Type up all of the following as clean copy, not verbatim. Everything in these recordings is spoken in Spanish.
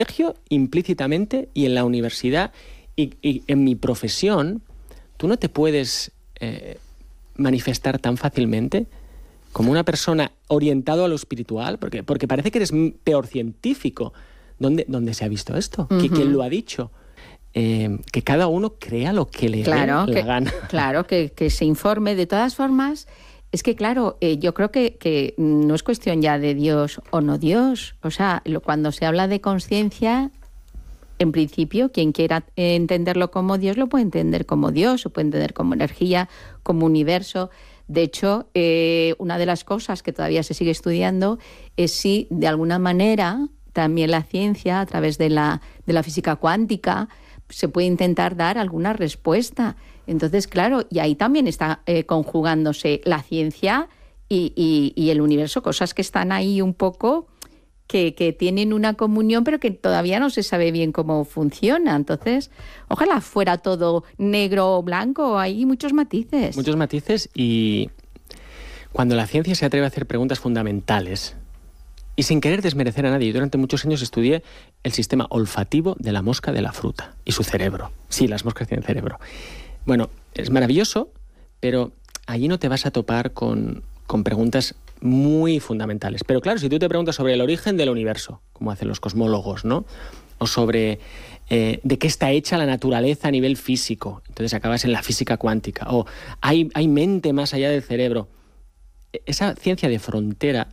colegio implícitamente y en la universidad y en mi profesión, tú no te puedes manifestar tan fácilmente como una persona orientada a lo espiritual, porque parece que eres peor científico. ¿Dónde se ha visto esto? ¿Quién lo ha dicho? Que cada uno crea lo que le dé la gana. Claro, que se informe. De todas formas, es que claro, yo creo que no es cuestión ya de Dios o no Dios. O sea, cuando se habla de conciencia, en principio, quien quiera entenderlo como Dios, lo puede entender como Dios, o puede entender como energía, como universo. De hecho, una de las cosas que todavía se sigue estudiando es si, de alguna manera, también la ciencia, a través de la física cuántica, se puede intentar dar alguna respuesta. Entonces, claro, y ahí también está conjugándose la ciencia y el universo, cosas que están ahí un poco que tienen una comunión, pero que todavía no se sabe bien cómo funciona. Entonces, ojalá fuera todo negro o blanco, hay muchos matices. Muchos matices, y cuando la ciencia se atreve a hacer preguntas fundamentales, y sin querer desmerecer a nadie, yo durante muchos años estudié el sistema olfativo de la mosca de la fruta y su cerebro. Sí, las moscas tienen cerebro. Bueno, es maravilloso, pero allí no te vas a topar con preguntas muy fundamentales. Pero claro, si tú te preguntas sobre el origen del universo, como hacen los cosmólogos, ¿no? O sobre de qué está hecha la naturaleza a nivel físico, entonces acabas en la física cuántica. O hay mente más allá del cerebro. Esa ciencia de frontera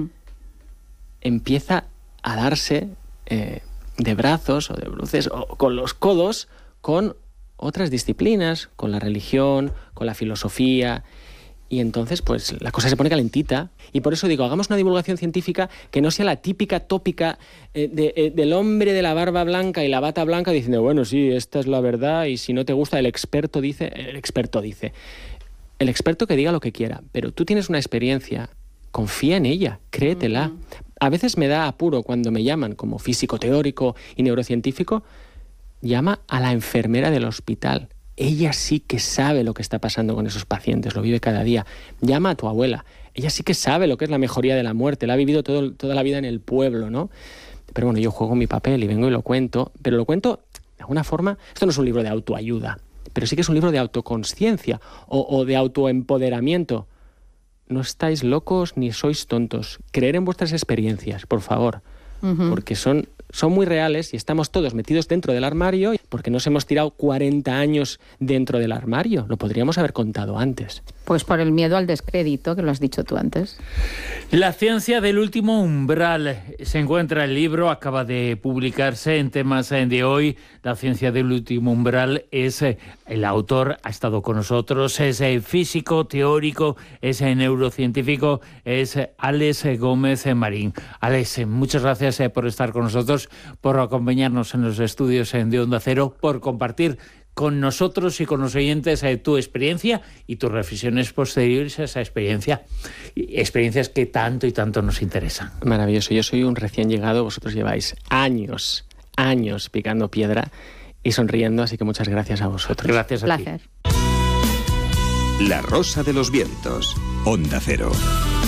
empieza a darse de brazos o de bruces o con los codos con otras disciplinas, con la religión, con la filosofía, y entonces pues la cosa se pone calentita. Y por eso digo, hagamos una divulgación científica que no sea la típica tópica del hombre de la barba blanca y la bata blanca diciendo, bueno, sí, esta es la verdad, y si no te gusta, el experto dice. El experto que diga lo que quiera, pero tú tienes una experiencia, confía en ella, créetela. A veces me da apuro cuando me llaman como físico teórico y neurocientífico. Llama a la enfermera del hospital. Ella sí que sabe lo que está pasando con esos pacientes, lo vive cada día. Llama a tu abuela. Ella sí que sabe lo que es la mejoría de la muerte, la ha vivido toda la vida en el pueblo, ¿no? Pero bueno, yo juego mi papel y vengo y lo cuento, pero lo cuento de alguna forma. Esto no es un libro de autoayuda, pero sí que es un libro de autoconsciencia o de autoempoderamiento. No estáis locos ni sois tontos. Creer en vuestras experiencias, por favor, porque son muy reales y estamos todos metidos dentro del armario porque nos hemos tirado 40 años dentro del armario. Lo podríamos haber contado antes. Pues por el miedo al descrédito, que lo has dicho tú antes. La ciencia del último umbral. Se encuentra el libro, acaba de publicarse en Temas de Hoy. La ciencia del último umbral es el autor, ha estado con nosotros, es físico, teórico, es neurocientífico, es Alex Gómez Marín. Alex, muchas gracias por estar con nosotros, por acompañarnos en los estudios de Onda Cero, por compartir con nosotros y con los oyentes tu experiencia y tus reflexiones posteriores a esa experiencia. Experiencias que tanto y tanto nos interesan. Maravilloso. Yo soy un recién llegado, vosotros lleváis años picando piedra y sonriendo, así que muchas gracias a vosotros. Gracias a Placer. ti. La Rosa de los Vientos, Onda Cero.